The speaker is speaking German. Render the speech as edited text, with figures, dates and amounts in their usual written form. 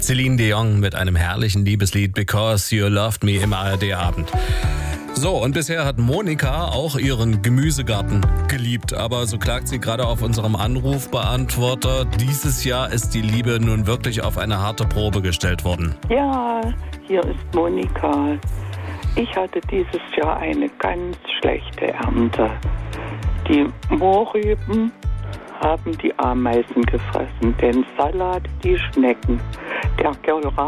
Celine Dion mit einem herrlichen Liebeslied Because You Loved Me im ARD-Abend. So, und bisher hat Monika auch ihren Gemüsegarten geliebt, aber so klagt sie gerade auf unserem Anrufbeantworter. Dieses Jahr ist die Liebe nun wirklich auf eine harte Probe gestellt worden. Ja, hier ist Monika. Ich hatte dieses Jahr eine ganz schlechte Ernte. Die Mohrrüben haben die Ameisen gefressen, den Salat die Schnecken, der